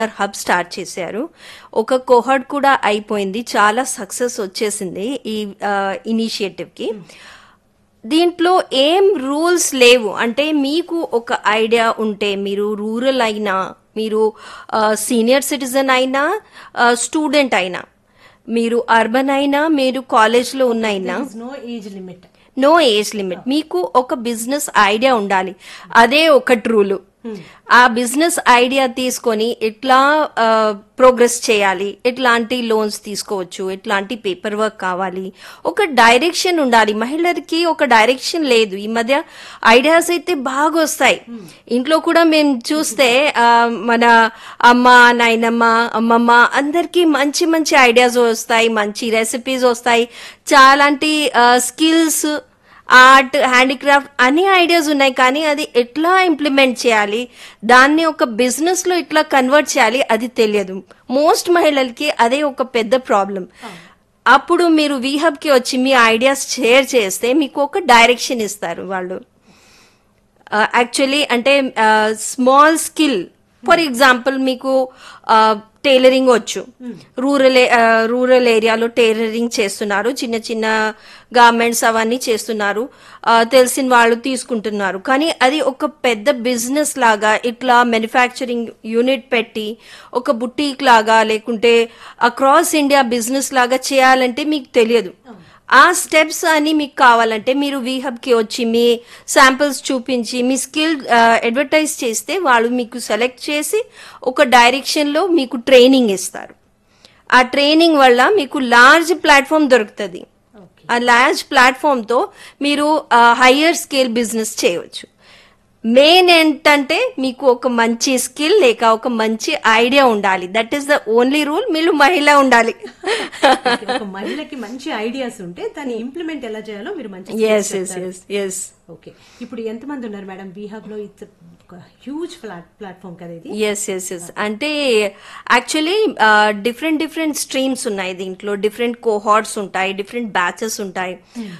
Hub start చేశారు. ఒక cohort కూడా అయిపోయింది. చాలా సక్సెస్ వచ్చేసింది ఈ ఇనిషియేటివ్కి. దీంట్లో ఏం రూల్స్ లేవు. అంటే మీకు ఒక ఐడియా ఉంటే, మీరు రూరల్ అయినా, మీరు సీనియర్ సిటిజన్ అయినా, స్టూడెంట్ అయినా, మీరు అర్బన్ అయినా, మీరు కాలేజ్లో ఉన్నైనా, no age limit. No age limit. మీకు ఒక బిజినెస్ ఐడియా ఉండాలి. అదే ఒకటి రూలు. ఆ బిజినెస్ ఐడియా తీసుకొని ఎట్లా ప్రోగ్రెస్ చేయాలి, ఎట్లాంటి లోన్స్ తీసుకోవచ్చు, ఎట్లాంటి పేపర్ వర్క్ కావాలి, ఒక డైరెక్షన్ ఉండాలి. మహిళలకి ఒక డైరెక్షన్ లేదు. ఈ మధ్య ఐడియాస్ అయితే బాగా వస్తాయి. ఇంట్లో కూడా మేము చూస్తే మన అమ్మ, నాయనమ్మ, అమ్మమ్మ అందరికీ మంచి మంచి ఐడియాస్ వస్తాయి, మంచి రెసిపీస్ వస్తాయి, చాలాంటి స్కిల్స్, ఆర్ట్, హ్యాండీక్రాఫ్ట్ అన్ని ఐడియాస్ ఉన్నాయి. కానీ అది ఎట్లా ఇంప్లిమెంట్ చేయాలి, దాన్ని ఒక బిజినెస్ లో ఇట్లా కన్వర్ట్ చేయాలి, అది తెలియదు. మోస్ట్ మహిళలకి అదే ఒక పెద్ద ప్రాబ్లం. అప్పుడు మీరు వీహబ్ కి వచ్చి మీ ఐడియాస్ షేర్ చేస్తే మీకు ఒక డైరెక్షన్ ఇస్తారు వాళ్ళు. యాక్చువల్లీ అంటే స్మాల్ స్కిల్, ఫర్ ఎగ్జాంపుల్ మీకు టైలరింగ్ వచ్చు, రూరల్ ఏరియాలో టైలరింగ్ చేస్తున్నారు, చిన్న చిన్న గార్మెంట్స్ అవన్నీ చేస్తున్నారు, తెలిసిన వాళ్ళు తీసుకుంటున్నారు. కానీ అది ఒక పెద్ద బిజినెస్ లాగా ఇట్లా మ్యానుఫ్యాక్చరింగ్ యూనిట్ పెట్టి ఒక బుటీక్ లాగా లేకుంటే అక్రాస్ ఇండియా బిజినెస్ లాగా చేయాలంటే మీకు తెలియదు. ఆ స్టెప్స్ అని మీకు కావాలంటే మీరు వీహబ్కి వచ్చి మీ శాంపిల్స్ చూపించి మీ స్కిల్ అడ్వర్టైజ్ చేస్తే వాళ్ళు మీకు సెలెక్ట్ చేసి ఒక డైరెక్షన్లో మీకు ట్రైనింగ్ ఇస్తారు. ఆ ట్రైనింగ్ వల్ల మీకు లార్జ్ ప్లాట్ఫామ్ దొరుకుతుంది. ఆ లార్జ్ ప్లాట్ఫామ్తో మీరు హయ్యర్ స్కేల్ బిజినెస్ చేయవచ్చు. మెయిన్ ఏంటంటే మీకు ఒక మంచి స్కిల్ లేక ఒక మంచి ఐడియా ఉండాలి. That is the only rule. మీరు మహిళ ఉండాలి. ఒక మహిళకి మంచి ఐడియాస్ ఉంటే దాన్ని ఇంప్లిమెంట్ ఎలా చేయాలో మీరు మంచి. ఓకే, ఇప్పుడు ఎంతమంది ఉన్నారు మేడం వీహబ్ లో? ఇట్స్ హ్యూజ్ ప్లాట్ఫామ్ కదా ఇది. ఎస్ అంటే యాక్చువల్లీ డిఫరెంట్ స్ట్రీమ్స్ ఉన్నాయి దీంట్లో. డిఫరెంట్ కోహార్ట్స్ ఉంటాయి, డిఫరెంట్ బ్యాచెస్ ఉంటాయి.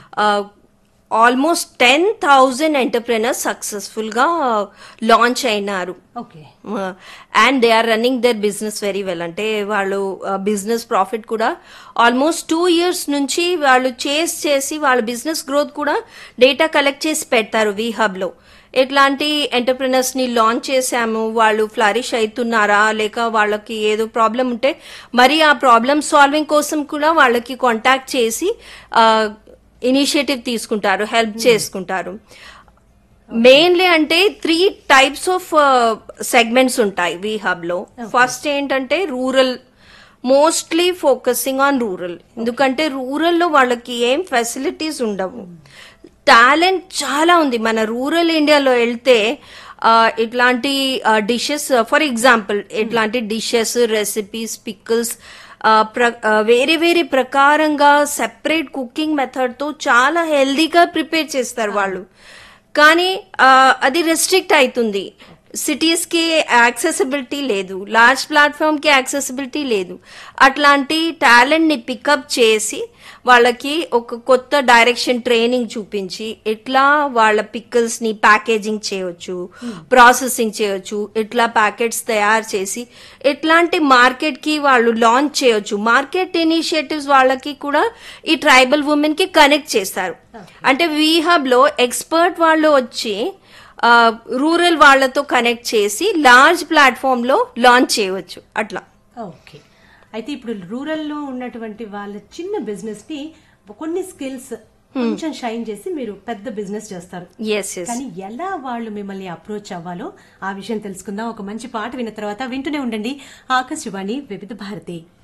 ఆల్మోస్ట్ 10,000 ఎంటర్ప్రెనర్స్ సక్సెస్ఫుల్ గా లాంచ్ అయినారు. And they are running their business very well. అంటే వాళ్ళు బిజినెస్ ప్రాఫిట్ కూడా ఆల్మోస్ట్ 2 years నుంచి వాళ్ళు చేసి వాళ్ళ బిజినెస్ గ్రోత్ కూడా డేటా కలెక్ట్ చేసి పెడతారు వీహబ్ లో. ఎట్లాంటి ఎంటర్ప్రినర్స్ ని లాంచ్ చేశాము, వాళ్ళు ఫ్లరిష్ అవుతున్నారా, లేక వాళ్ళకి ఏదో ప్రాబ్లం ఉంటే మరి ఆ ప్రాబ్లమ్ సాల్వింగ్ కోసం కూడా వాళ్ళకి కాంటాక్ట్ చేసి ఇనిషియేటివ్ తీసుకుంటారు, హెల్ప్ చేసుకుంటారు. మెయిన్లీ అంటే 3 types ఆఫ్ సెగ్మెంట్స్ ఉంటాయి వీహబ్ లో. ఫస్ట్ ఏంటంటే rural, mostly focusing on rural. ఎందుకంటే రూరల్లో వాళ్ళకి ఏం ఫెసిలిటీస్ ఉండవు. టాలెంట్ చాలా ఉంది. మన రూరల్ ఇండియాలో వెళ్తే ఇట్లాంటి డిషెస్, ఫర్ ఎగ్జాంపుల్ ఇట్లాంటి డిషెస్, రెసిపీస్, పికిల్స్ వేరే వేరే ప్రకారంగా సెపరేట్ కుకింగ్ మెథడ్ తో చాలా హెల్దీగా ప్రిపేర్ చేస్తారు వాళ్ళు. కానీ అది రెస్ట్రిక్ట్ అవుతుంది. సిటీస్ కి యాక్సెసిబిలిటీ లేదు, లార్జ్ ప్లాట్ఫామ్ కి యాక్సెసిబిలిటీ లేదు. అట్లాంటి టాలెంట్ ని పికప్ చేసి వాళ్ళకి ఒక కొత్త డైరెక్షన్ ట్రైనింగ్ చూపించి ఎట్లా వాళ్ళ పికిల్స్ ని ప్యాకేజింగ్ చేయొచ్చు, ప్రాసెసింగ్ చేయొచ్చు, ఎట్లా ప్యాకెట్స్ తయారు చేసి ఎట్లాంటి మార్కెట్ కి వాళ్ళు లాంచ్ చేయొచ్చు. మార్కెట్ ఇనిషియేటివ్స్ వాళ్ళకి కూడా ఈ ట్రైబల్ ఉమెన్ కి కనెక్ట్ చేస్తారు. అంటే వీహబ్ లో ఎక్స్పర్ట్ వాళ్ళు వచ్చి రూరల్ వాళ్లతో కనెక్ట్ చేసి లార్జ్ ప్లాట్ఫామ్ లో లాంచ్ చేయవచ్చు అట్లా. ఓకే, అయితే ఇప్పుడు రూరల్ లో ఉన్నటువంటి వాళ్ళ చిన్న బిజినెస్ ని కొన్ని స్కిల్స్ కొంచెం షైన్ చేసి మీరు పెద్ద బిజినెస్ చేస్తారు. కానీ ఎలా వాళ్ళు మిమ్మల్ని అప్రోచ్ అవ్వాలో ఆ విషయం తెలుసుకుందాం. ఒక మంచి పాట విన్న తర్వాత వింటూనే ఉండండి ఆకాశవాణి వివిధ భారతి.